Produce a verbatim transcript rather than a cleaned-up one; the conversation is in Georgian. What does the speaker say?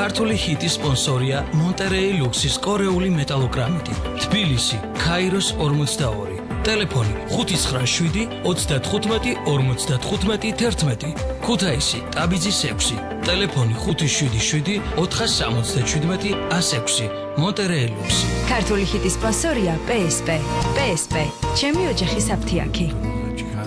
ქართული ჰიტის სპონსორია მონტერეი ლუქსის კორეული მეტალოგრამიტი. თბილისი, ქაიროს ორმოცდაორი. ტელეფონი ხუთი ცხრა შვიდი ოცდათხუთმეტი ორმოცდათხუთმეტი თერთმეტი. ქუთაისი, ტაბიძის ექვსი. ტელეფონი ხუთი შვიდი შვიდი ოთხასამოცდაჩვიდმეტი ასექვსი. მონტერეი ლუქსი. ქართული ჰიტის სპონსორია პე ეს პე. პე ეს პე. ჩემი ოჯახის აფთიაქი.